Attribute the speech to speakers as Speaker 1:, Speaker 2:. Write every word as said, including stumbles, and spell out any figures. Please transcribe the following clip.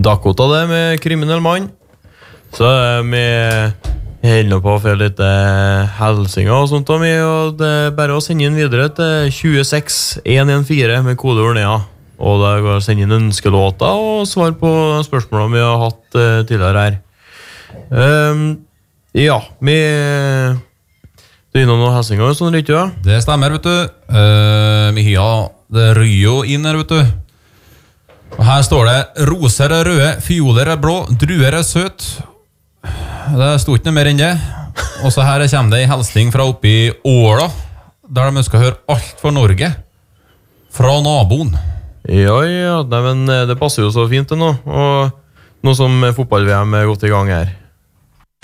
Speaker 1: Dakota det med kriminell mann. Så vi holder på for litt helsinger og sånt, og det er bare å sende inn videre til tjueseks en en fire med kodeord Nea. Og det går å sende inn ønskelåter og svar på spørsmålene vi har hatt uh, tidligere her. Um, ja, vi det er innom noen helsinger og sånn, ikke det?
Speaker 2: Det stemmer, vet du. Uh, vi har det ryo inn her, vet du. Og her står det: roser er røde, fioler er blå, druer er søt. Det stod ikke noe mer enn det. Og så her kommer det en hilsning fra oppe i Åla, der de skal høre alt for Norge fra naboen.
Speaker 1: Ja, ja, nei, men det passer jo så fint det nå. Og nå som fotball-V M er gått i gang her.